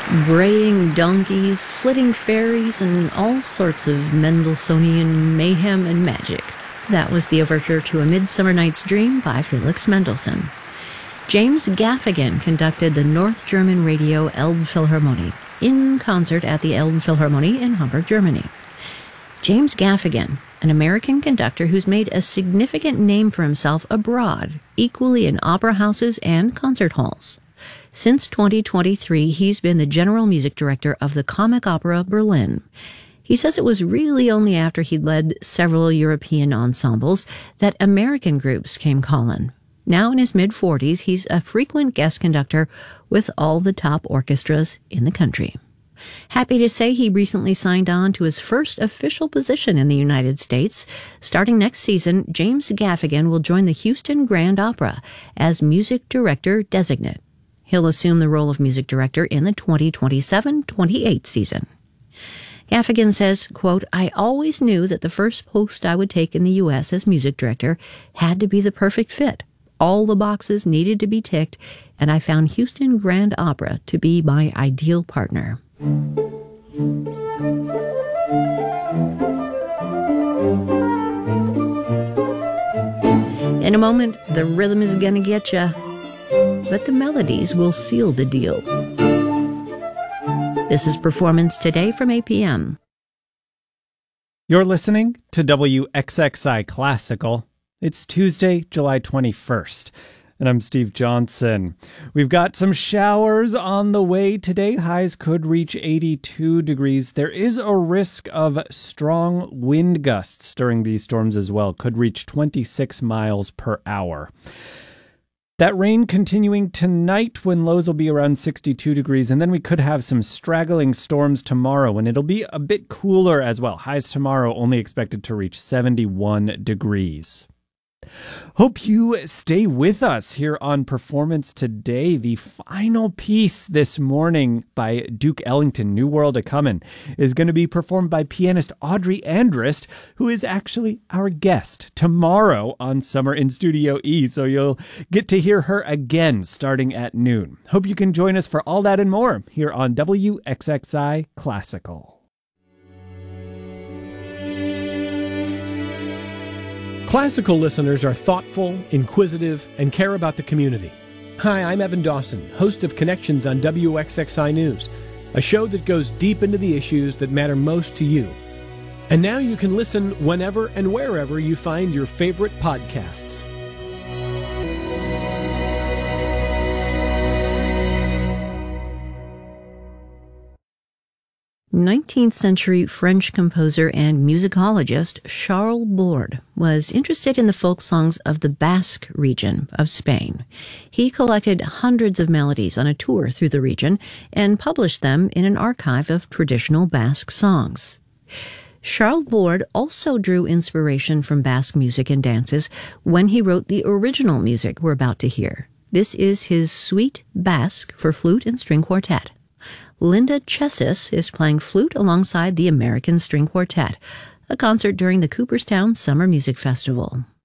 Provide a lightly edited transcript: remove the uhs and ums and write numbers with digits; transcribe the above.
braying donkeys, flitting fairies, and all sorts of Mendelssohnian mayhem and magic. That was the overture to A Midsummer Night's Dream by Felix Mendelssohn. James Gaffigan conducted the North German Radio Elbphilharmonie in concert at the Elbphilharmonie in Hamburg, Germany. James Gaffigan, an American conductor who's made a significant name for himself abroad, equally in opera houses and concert halls. Since 2023, he's been the general music director of the Comic Opera Berlin. He says it was really only after he'd led several European ensembles that American groups came calling. Now in his mid-40s, he's a frequent guest conductor with all the top orchestras in the country. Happy to say he recently signed on to his first official position in the United States. Starting next season, James Gaffigan will join the Houston Grand Opera as music director designate. He'll assume the role of music director in the 2027-28 season. Gaffigan says, quote, "I always knew that the first post I would take in the U.S. as music director had to be the perfect fit. All the boxes needed to be ticked, and I found Houston Grand Opera to be my ideal partner." In a moment, the rhythm is gonna get ya, but the melodies will seal the deal. This is Performance Today from APM. You're listening to WXXI Classical. It's Tuesday, July 21st, and I'm Steve Johnson. We've got some showers on the way today. Highs could reach 82 degrees. There is a risk of strong wind gusts during these storms as well. Could reach 26 miles per hour. That rain continuing tonight when lows will be around 62 degrees, and then we could have some straggling storms tomorrow, and it'll be a bit cooler as well. Highs tomorrow only expected to reach 71 degrees. Hope you stay with us here on Performance Today. The final piece this morning by Duke Ellington, New World A-Comin', is going to be performed by pianist Audrey Andrist, who is actually our guest tomorrow on Summer in Studio E, so you'll get to hear her again starting at noon. Hope you can join us for all that and more here on WXXI Classical. Classical listeners are thoughtful, inquisitive, and care about the community. Hi, I'm Evan Dawson, host of Connections on WXXI News, a show that goes deep into the issues that matter most to you. And now you can listen whenever and wherever you find your favorite podcasts. 19th century French composer and musicologist Charles Borde was interested in the folk songs of the Basque region of Spain. He collected hundreds of melodies on a tour through the region and published them in an archive of traditional Basque songs. Charles Borde also drew inspiration from Basque music and dances when he wrote the original music we're about to hear. This is his Suite Basque for flute and string quartet. Linda Chessis is playing flute alongside the American String Quartet, a concert during the Cooperstown Summer Music Festival.